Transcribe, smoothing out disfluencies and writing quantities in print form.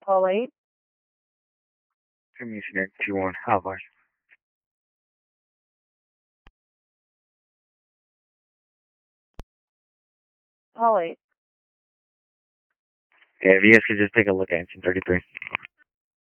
Hall 8. Commissioner 2-1, how far? Hall 8. Yeah, if you guys could just take a look at engine 33.